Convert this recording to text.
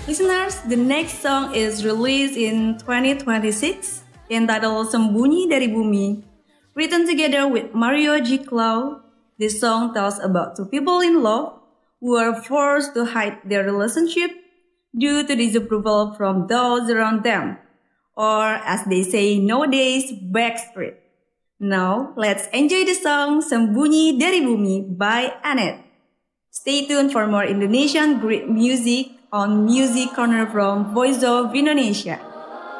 Listeners, the next song is released in 2026 entitled Sembunyi dari Bumi. Written together with Mario G. Clow, this song tells about two people in love who are forced to hide their relationship due to disapproval from those around them, or as they say nowadays, backstreet. Now, let's enjoy the song Sembunyi dari Bumi by Annette. Stay tuned for more Indonesian great music on Music Corner from Voice of Indonesia.